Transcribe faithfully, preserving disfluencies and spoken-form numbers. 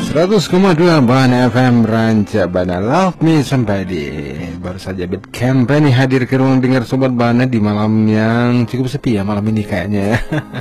seratus koma dua Bana F M Ranca Bana Love Me Somebody. Baru saja Bad Company hadir ke ruang dengar Sobat Bana di malam yang cukup sepi ya malam ini kayaknya ya.